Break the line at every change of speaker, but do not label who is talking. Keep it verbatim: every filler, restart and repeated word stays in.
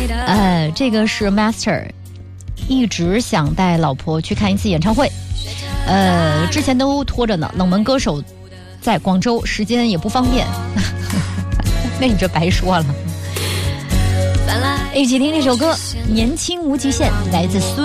呃，这个是 Master， 一直想带老婆去看一次演唱会，呃，之前都拖着呢。冷门歌手在广州，时间也不方便，那你这白说了。一起听这首歌《年轻无极限》，来自孙。